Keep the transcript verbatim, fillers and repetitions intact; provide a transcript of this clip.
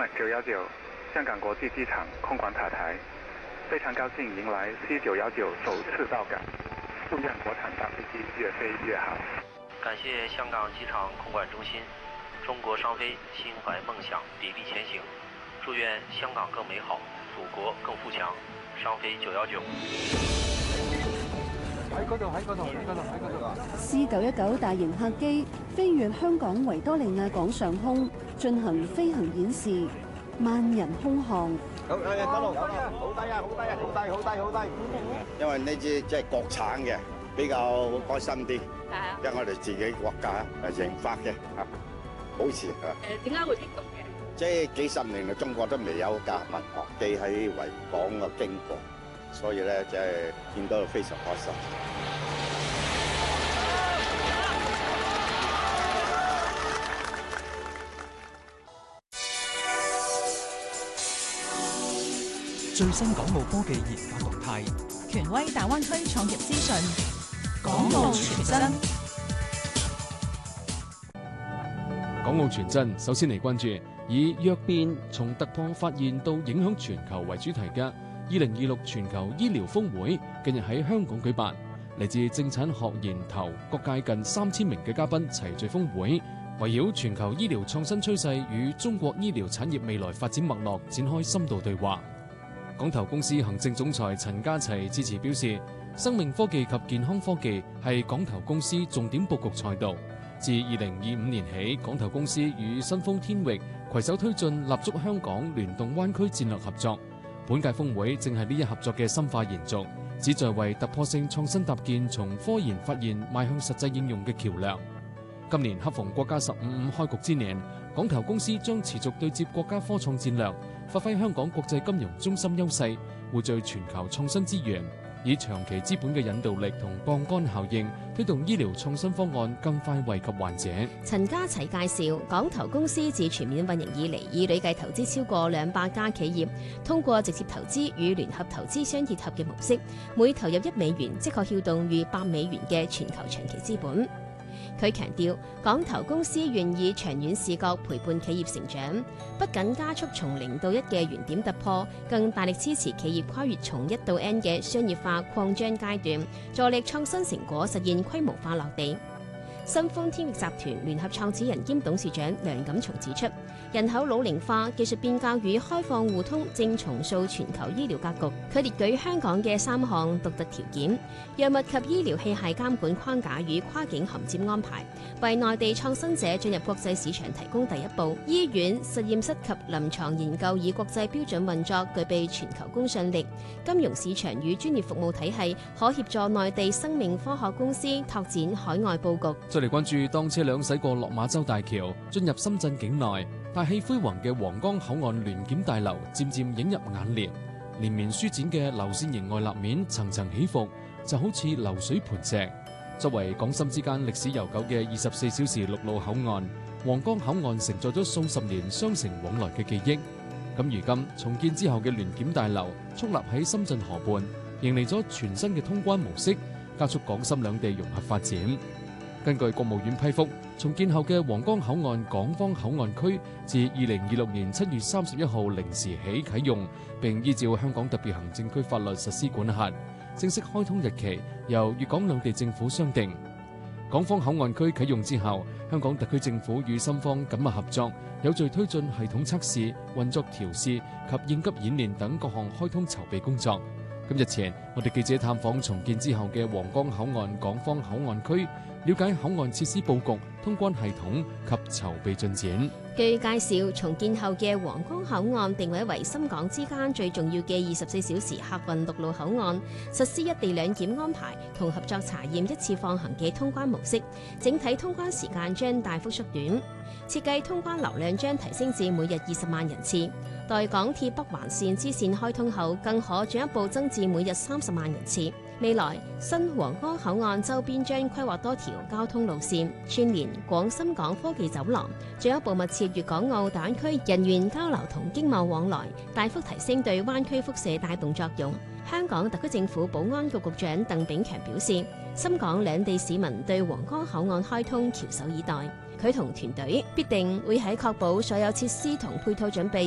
九一九香港國際機場空管塔台，非常高興迎來 C 九一九首次到港，祝願國產大飛機越飛越好。 感謝香港機場空管中心，中國商飛心懷夢想，砥礪前行，祝願香港更美好，祖國更富強。商飛九一九。 喺嗰度，喺嗰度，喺嗰度，喺嗰度。 C 九一九大型客機飛越香港維多利亞港上空，進行飛行演示，萬人空巷。 好，誒，嗰度，好低啊，好低啊，好低，好低，好低。因為呢支即係國產嘅，比較開心啲。係啊。因為我哋自己國家誒研發嘅嚇，保持嚇。 誒，點解會激動嘅？ 即係幾十年嚟，中國都未有架民航機喺維港嘅經過，所以咧即係見到非常開心。 最新港澳科技研發動態， 權威大灣區創業資訊， 港澳傳真。 港澳傳真首先嚟關注以躍變從突破發現到影響全球為主題嘅二零二六全球醫療峰會，近日喺香港舉辦，嚟自政策學研投各界近三千名嘅嘉賓齊聚峰會，圍繞全球醫療創新趨勢與中國醫療產業未來發展脈絡展開深度對話。港投公司行政總裁陳家齊致辭表示，生命科技及健康科技係港投公司重點佈局賽道。自二零二五年起，港投公司與新豐天域攜手推進立足香港聯動灣區戰略合作。本屆峰會正係呢一合作嘅深化延續，旨在為突破性創新搭建從科研發現邁向實際應用嘅橋樑。今年恰逢國家十五五開局之年，港投公司將持續對接國家科創戰略，發揮香港國際金融中心優勢，匯聚全球創新資源，以長期資本嘅引導力同槓桿效應，推動醫療創新方案更快惠及患者。 陳家齊介紹，港投公司自全面運營以嚟，已累計投資超過兩百家企業，通過直接投資與聯合投資相結合嘅模式，每投入一美元，即可撬動逾百美元嘅全球長期資本。佢強調，港投公司願以長遠視角陪伴企業成長，不僅加速從零到一嘅原點突破，更大力支持企業跨越從一到 N 嘅商業化擴張階段，助力創新成果實現規模化落地。新豐天域集團聯合創始人兼董事長梁錦松指出，人口老齡化、技術變革與開放互通正重塑全球醫療格局。佢列舉香港嘅三項獨特條件：藥物及醫療器械監管框架與跨境銜接安排，為內地創新者進入國際市場提供第一步；醫院、實驗室及臨床研究以國際標準運作，具備全球公信力；金融市場與專業服務體系可協助內地生命科學公司拓展海外佈局。 再嚟關注，當車輛駛過落馬洲大橋，進入深圳境內，大氣輝煌嘅皇崗口岸聯檢大樓漸漸映入眼簾，連綿舒展嘅流線型外立面層層起伏，就好似流水磐石。作為港深之間歷史悠久嘅二十四小時陸路口岸，皇崗口岸承載咗數十年雙城往來嘅記憶。咁如今重建之後嘅聯檢大樓矗立喺深圳河畔，迎嚟咗全新嘅通關模式，加速港深兩地融合發展。根據國務院批覆，重建後嘅皇崗口岸港方口岸區自二零二六年七月三十一號零時起啟用，並依照香港特別行政區法律實施管轄。正式開通日期由粵港兩地政府商定。港方口岸區啟用之後，香港特區政府與深方緊密合作，有序推進系統測試、運作調試及應急演練等各項開通籌備工作。咁日前，我哋記者探訪重建之後嘅皇崗口岸港方口岸區，了解口岸設施佈局、通關系統及籌備進展。 據介紹，重建後嘅皇崗口岸定位為深港之間最重要嘅二十四小時客運陸路口岸，實施一地兩檢安排同合作查驗一次放行嘅通關模式，整體通關時間將大幅縮短。設計通關流量將提升至每日二十萬人次，待港鐵北環線支線開通後，更可進一步增至每日三十萬人次。未來新皇崗口岸周邊將規劃多條交通路線，串聯廣深港科技走廊，進一步密切粵港澳大灣區人員交流同經貿往來，大幅提升對灣區輻射帶動作用。香港特區政府保安局局長鄧炳強表示，深港兩地市民對皇崗口岸開通翹首以待。佢同團隊必定會喺確保所有設施同配套準備